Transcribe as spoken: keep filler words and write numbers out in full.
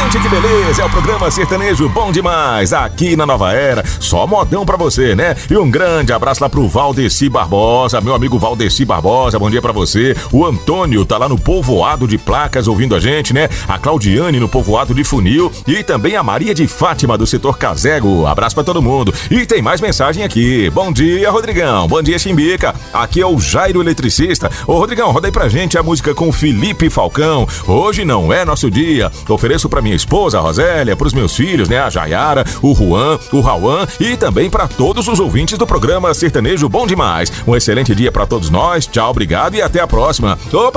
gente, que beleza! É o programa Sertanejo Bom Demais, aqui na Nova Era. Só modão pra você, né? E um grande abraço lá pro Valdeci Barbosa, meu amigo Valdeci Barbosa, bom dia pra você. O Antônio tá lá no Povoado de Placas ouvindo a gente, né? A Claudiane no Povoado de Funil e também a Maria de Fátima do setor Casego. Abraço pra todo mundo. E tem mais mensagem aqui. Bom dia, Rodrigão. Bom dia, Chimbica. Aqui é o Jairo Eletricista. Ô, Rodrigão, roda aí pra gente a música com Felipe Falcão. Hoje não é nosso dia. Ofereço pra minha esposa, a Rosélia, pros meus filhos, né? A Jaiara, o Juan, o Rauan e também pra todos os ouvintes do programa Sertanejo Bom Demais. Um excelente dia pra todos nós. Tchau, obrigado e até a próxima. Opa!